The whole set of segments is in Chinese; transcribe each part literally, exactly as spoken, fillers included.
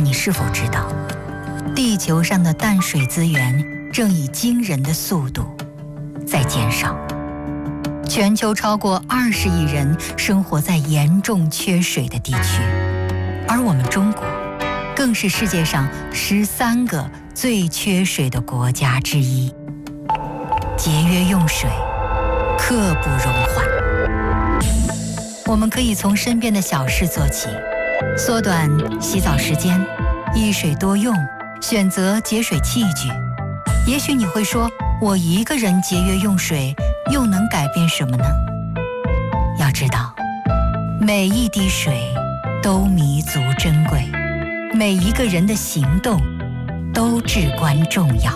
但你是否知道，地球上的淡水资源正以惊人的速度在减少？全球超过二十亿人生活在严重缺水的地区，而我们中国更是世界上十三个最缺水的国家之一。节约用水，刻不容缓。我们可以从身边的小事做起，缩短洗澡时间，一水多用，选择节水器具。也许你会说，我一个人节约用水又能改变什么呢？要知道，每一滴水都弥足珍贵，每一个人的行动都至关重要。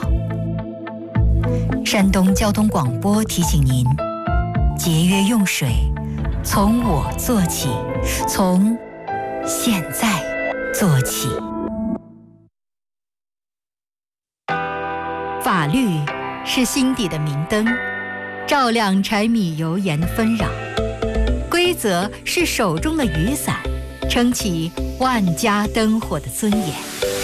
山东交通广播提醒您，节约用水，从我做起，从现在做起。法律是心底的明灯，照亮柴米油盐的纷扰；规则是手中的雨伞，撑起万家灯火的尊严。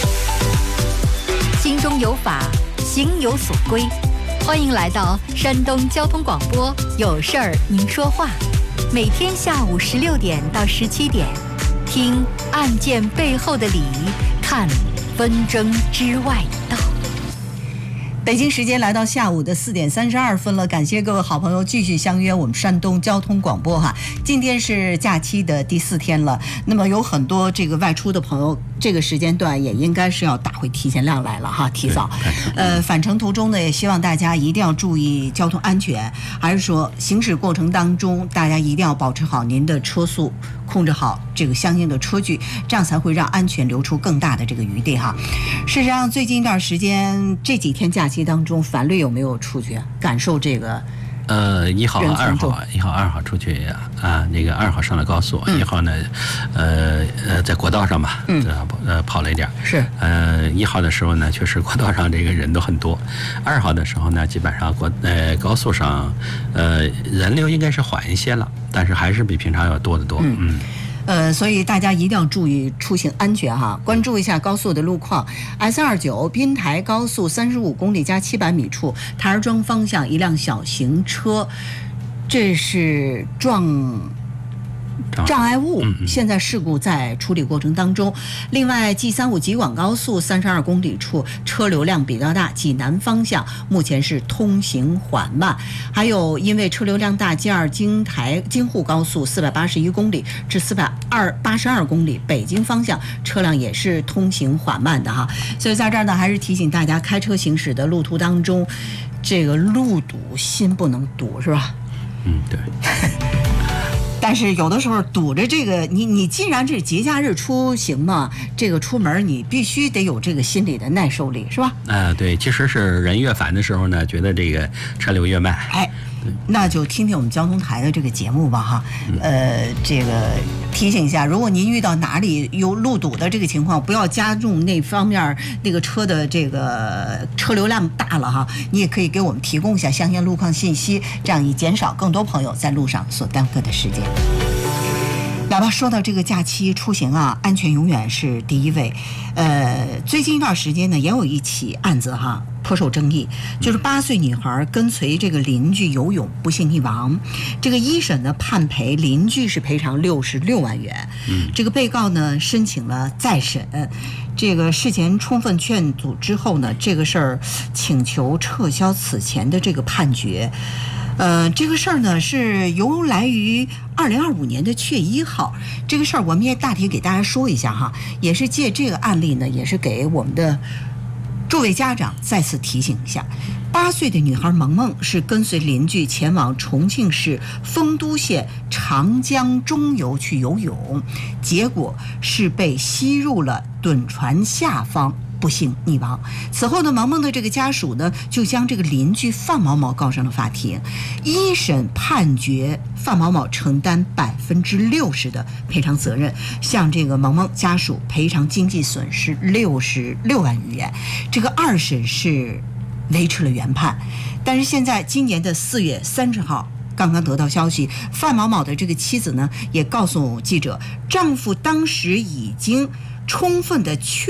心中有法，行有所归。欢迎来到山东交通广播，有事儿您说话，每天下午十六点到十七点，听案件背后的理，看纷争之外的道。 北京时间来到下午的四点三十二分了，感谢各位好朋友继续相约我们山东交通广播哈。今天是假期的第四天了，那么有很多这个外出的朋友，这个时间段也应该是要打回提前量来了哈，提早。呃，返程途中呢，也希望大家一定要注意交通安全，还是说行驶过程当中，大家一定要保持好您的车速，控制好这个相应的车距，这样才会让安全留出更大的这个余地哈。事实上，最近一段时间这几天假期当中，樊律有没有出去感受这个？ 呃，一号、二号，一号、二号出去啊，那个二号上了高速，一、嗯、号呢，呃呃，在国道上吧，嗯，呃跑了一点， 是， 呃，一号的时候呢，确实国道上这个人都很多，二号的时候呢，基本上国呃高速上，呃人流应该是缓一些了，但是还是比平常要多得多，嗯。嗯呃，所以大家一定要注意出行安全哈，关注一下高速的路况。S 二九滨台高速三十五公里加七百米处，台儿庄方向一辆小型车，这是撞障碍物，现在事故在处理过程当中。另外 G 三五 吉广高速三十二公里处车流量比较大，济南方向目前是通行缓慢。还有因为车流量大， G 二 京台京沪高速四百八十一公里至四百八十二公里北京方向车辆也是通行缓慢的哈。所以在这儿呢，还是提醒大家，开车行驶的路途当中，这个路堵心不能堵，是吧？ 嗯，对。 但是有的时候堵着这个，你你既然这是节假日出行嘛，这个出门你必须得有这个心理的耐受力，是吧？ 啊、呃，对，其实是人越烦的时候呢，觉得这个车流越慢。 哎，那就听听我们交通台的这个节目吧哈。呃，这个提醒一下，如果您遇到哪里有路堵的这个情况，不要加重那方面那个车的这个车流量大了哈，你也可以给我们提供一下相应路况信息，这样以减少更多朋友在路上所耽搁的时间。来吧，说到这个假期出行啊，安全永远是第一位。呃，最近一段时间呢，也有一起案子哈，颇受争议，就是八岁女孩跟随这个邻居游泳不幸溺亡，这个一审呢判赔邻居是赔偿六十六万元，嗯，这个被告呢申请了再审，这个事前充分劝阻之后呢，这个事儿请求撤销此前的这个判决。呃，这个事儿呢是由来于二零二五年的七月一号，这个事儿我们也大体给大家说一下哈，也是借这个案例呢，也是给我们的诸位家长再次提醒一下。八岁的女孩萌萌是跟随邻居前往重庆市丰都县长江中游去游泳，结果是被吸入了趸船下方，不幸溺亡。此后呢，萌萌的这个家属呢，就将这个邻居范某某告上了法庭。一审判决范某某承担百分之六十的赔偿责任，向这个萌萌家属赔偿经济损失六十六万余元。这个二审是维持了原判，但是现在今年的四月三十号。刚刚得到消息，范某某的这个妻子呢，也告诉记者，丈夫当时已经充分的确